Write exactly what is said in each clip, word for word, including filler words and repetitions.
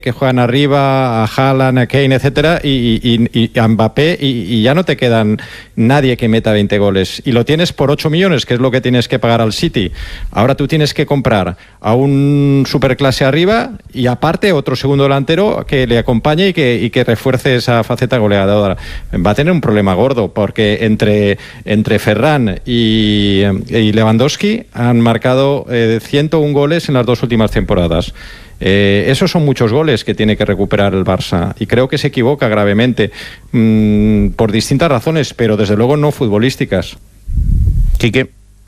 que juegan arriba, a Haaland, a Kane, etcétera, y, y, y a Mbappé, y, y ya no te quedan nadie que meta veinte goles. Y lo tienes por ocho millones, que es lo que tienes que pagar al City. Ahora tú tienes que comprar a un superclase arriba y aparte otro segundo delantero que le acompañe y que, y que refuerce esa faceta goleadora. Va a tener un problema gordo, porque entre, entre Ferran y, y Lewandowski han marcado eh, ciento uno goles en las dos últimas temporadas. Eh, esos son muchos goles que tiene que recuperar el Barça y creo que se equivoca gravemente mmm, por distintas razones, pero desde luego no futbolísticas. Quique.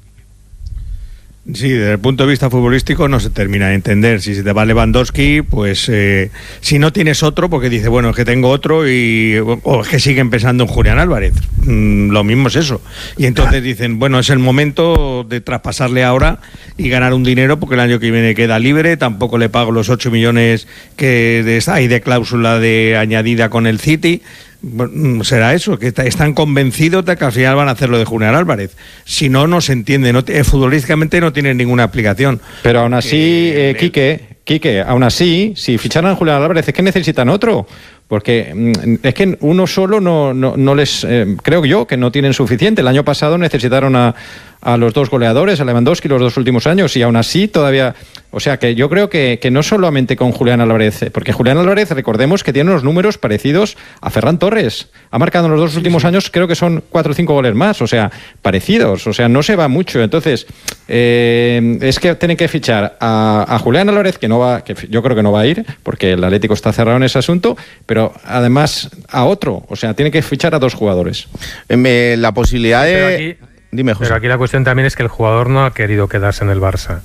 Sí, desde el punto de vista futbolístico no se termina de entender. Si se te va Lewandowski, pues eh, si no tienes otro, porque dice, bueno, es que tengo otro y o es que siguen pensando en Julián Álvarez. Mm, lo mismo es eso. Y entonces dicen, bueno, es el momento de traspasarle ahora y ganar un dinero porque el año que viene queda libre, tampoco le pago los ocho millones que de, hay de cláusula de añadida con el City. Será eso, que están convencidos de que al final van a hacer lo de Julián Álvarez. Si no, no se entiende, no, eh, futbolísticamente no tiene ninguna aplicación. Pero aún así, eh, eh, Quique, Quique, aún así, si ficharan a Julián Álvarez, es que necesitan otro. Porque mm, es que uno solo no, no, no les... Eh, creo yo que no tienen suficiente. El año pasado necesitaron a, a los dos goleadores, a Lewandowski, los dos últimos años, y aún así todavía... O sea, que yo creo que, que no solamente con Julián Álvarez, porque Julián Álvarez, recordemos que tiene unos números parecidos a Ferran Torres. Ha marcado en los dos sí, últimos sí. años, creo que son cuatro o cinco goles más, o sea, parecidos, o sea, no se va mucho. Entonces, eh, es que tienen que fichar a, a Julián Álvarez, que no va, que yo creo que no va a ir, porque el Atlético está cerrado en ese asunto, pero además a otro, o sea, tiene que fichar a dos jugadores. Eh, la posibilidad de... Pero aquí, Dime, José. Pero aquí la cuestión también es que el jugador no ha querido quedarse en el Barça.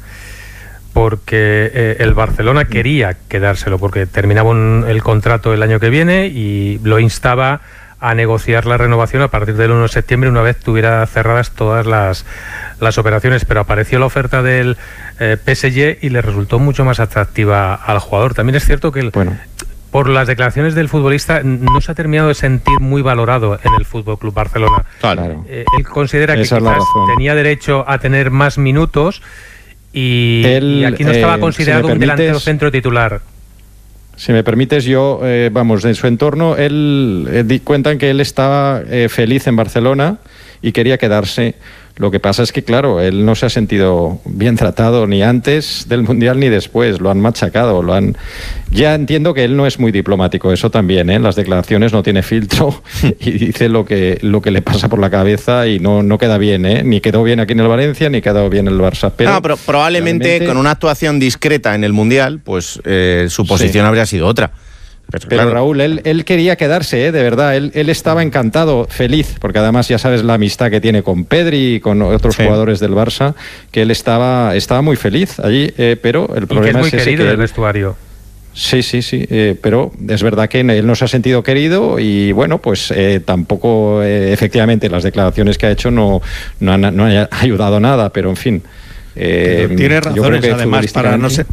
Porque eh, el Barcelona quería quedárselo, porque terminaba un, el contrato el año que viene y lo instaba a negociar la renovación a partir del uno de septiembre, una vez tuviera cerradas todas las, las operaciones. Pero apareció la oferta del eh, P S G y le resultó mucho más atractiva al jugador. También es cierto que el, bueno. por las declaraciones del futbolista no se ha terminado de sentir muy valorado en el F C Barcelona. Claro. Eh, él considera que Esa quizás tenía derecho a tener más minutos. Y, Él, y aquí no estaba eh, considerado si un delantero centro titular. Si me permites, yo, eh, vamos, en su entorno, él eh, di, cuentan que él estaba eh, feliz en Barcelona y quería quedarse. Lo que pasa es que, claro, él no se ha sentido bien tratado ni antes del Mundial ni después. Lo han machacado, lo han... Ya entiendo que él no es muy diplomático, eso también, ¿eh? En las declaraciones no tiene filtro y dice lo que, lo que le pasa por la cabeza y no, no queda bien, ¿eh? Ni quedó bien aquí en el Valencia, ni quedó bien en el Barça. Pero, no, pero probablemente realmente... con una actuación discreta en el Mundial, pues eh, su posición sí. habría sido otra. Pero, Pero claro. Raúl, él, él quería quedarse, ¿eh? De verdad, él, él estaba encantado, feliz, porque además ya sabes la amistad que tiene con Pedri y con otros sí. jugadores del Barça, que él estaba, estaba muy feliz allí, eh, pero el problema y que es muy es querido ese que el vestuario. Sí, sí, sí, eh, pero es verdad que él no se ha sentido querido y bueno, pues eh, tampoco, eh, efectivamente, las declaraciones que ha hecho no, no, han, no han ayudado nada, pero en fin. Eh, tiene razones, yo creo que además, para no ser...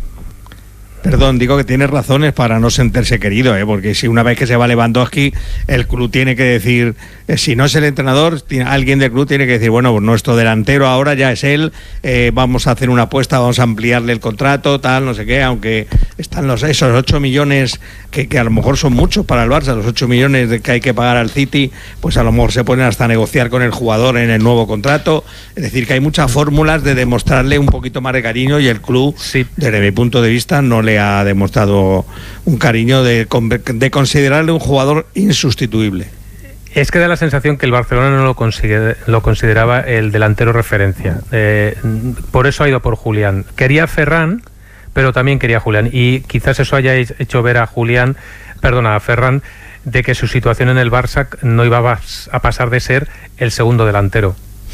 Perdón, digo que tienes razones para no sentirse querido, ¿eh? Porque si una vez que se va Lewandowski, el club tiene que decir, eh, si no es el entrenador, tiene, alguien del club tiene que decir, bueno, pues nuestro delantero ahora ya es él, eh, vamos a hacer una apuesta, vamos a ampliarle el contrato, tal, no sé qué, aunque están los esos ocho millones que, que a lo mejor son muchos para el Barça, los ocho millones de que hay que pagar al City, pues a lo mejor se ponen hasta a negociar con el jugador en el nuevo contrato, es decir, que hay muchas fórmulas de demostrarle un poquito más de cariño y el club, sí. desde mi punto de vista, no le ha demostrado un cariño de, de considerarle un jugador insustituible. Es que da la sensación que el Barcelona no lo, consigue, lo consideraba el delantero referencia. Eh, por eso ha ido por Julián. Quería a Ferran, pero también quería a Julián. Y quizás eso haya hecho ver a Julián, perdona, a Ferran, de que su situación en el Barça no iba a pasar de ser el segundo delantero.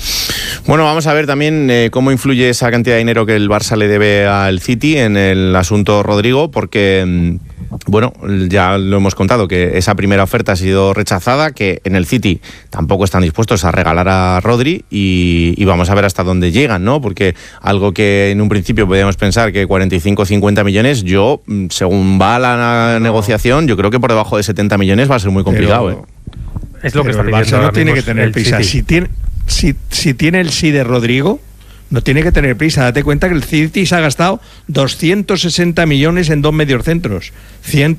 Bueno, vamos a ver también eh, cómo influye esa cantidad de dinero que el Barça le debe al City en el asunto Rodrigo, porque, bueno, ya lo hemos contado, que esa primera oferta ha sido rechazada, que en el City tampoco están dispuestos a regalar a Rodri y, y vamos a ver hasta dónde llegan, ¿no? Porque algo que en un principio podíamos pensar que cuarenta y cinco o cincuenta millones, yo, según va la no. negociación, yo creo que por debajo de setenta millones va a ser muy complicado, Pero, ¿eh? Es lo que está el Barça no tiene que tener prisa. Si tiene... Si, si tiene el sí de Rodrigo, no tiene que tener prisa. Date cuenta que el City se ha gastado doscientos sesenta millones en dos mediocentros, ciento